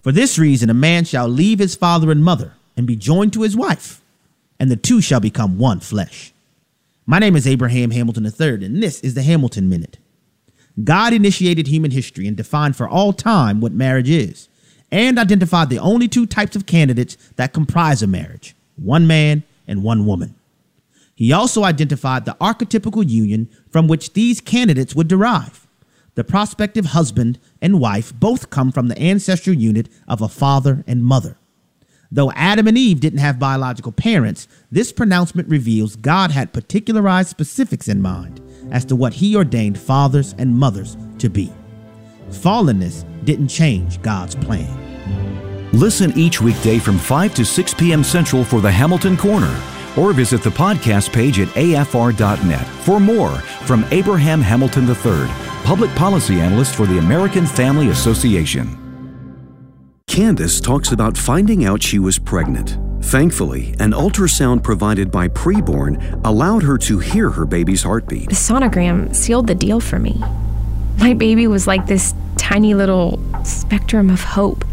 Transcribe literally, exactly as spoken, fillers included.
For this reason, a man shall leave his father and mother and be joined to his wife, and the two shall become one flesh. My name is Abraham Hamilton the third, and this is the Hamilton Minute. God initiated human history and defined for all time what marriage is, and identified the only two types of candidates that comprise a marriage, one man and one woman. He also identified the archetypical union from which these candidates would derive. The prospective husband and wife both come from the ancestral unit of a father and mother. Though Adam and Eve didn't have biological parents, this pronouncement reveals God had particularized specifics in mind as to what he ordained fathers and mothers to be. Fallenness didn't change God's plan. Listen each weekday from five to six p.m. Central for the Hamilton Corner, or visit the podcast page at A F R dot net for more from Abraham Hamilton the third, Public Policy Analyst for the American Family Association. Candace talks about finding out she was pregnant. Thankfully, an ultrasound provided by Preborn allowed her to hear her baby's heartbeat. The sonogram sealed the deal for me. My baby was like this tiny little spectrum of hope.